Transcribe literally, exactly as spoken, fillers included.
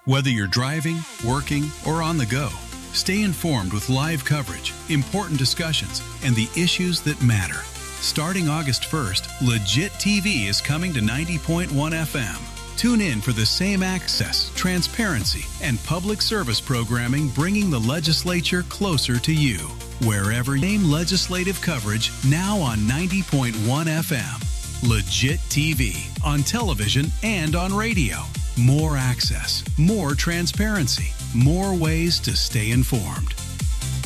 Whether you're driving, working, or on the go, stay informed with live coverage, important discussions, and the issues that matter. Starting August first, Legit T V is coming to ninety point one F M. Tune in for the same access, transparency, and public service programming bringing the legislature closer to you. Wherever, same legislative coverage now on ninety point one F M. Legit T V, on television and on radio. More access, more transparency, more ways to stay informed.